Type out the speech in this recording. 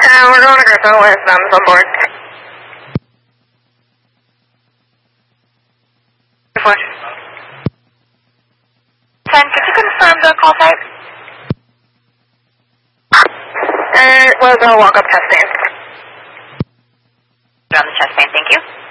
We're going to Griffin with on board. 10, could you confirm the call type? It was a walk-up testing. On the chest band, thank you.